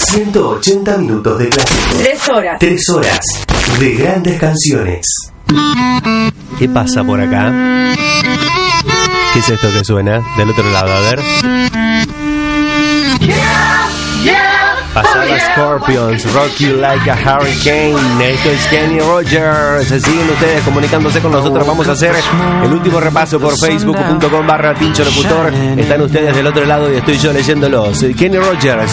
180 minutos de clásico. 3 horas. 3 horas de grandes canciones. ¿Qué pasa por acá? ¿Qué es esto que suena? Del otro lado, a ver. Pasaba Scorpions, Rock You Like a Hurricane. Esto es Kenny Rogers. Siguen ustedes comunicándose con nosotros. Vamos a hacer el último repaso por facebook.com/PinchoLocutor. Están ustedes del otro lado y estoy yo leyéndolos. Kenny Rogers.